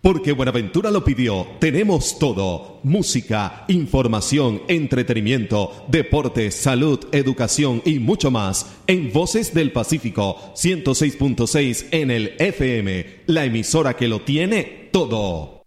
Porque Buenaventura lo pidió, tenemos todo: música, información, entretenimiento, deportes, salud, educación y mucho más en Voces del Pacífico 106.6 en el FM, la emisora que lo tiene todo.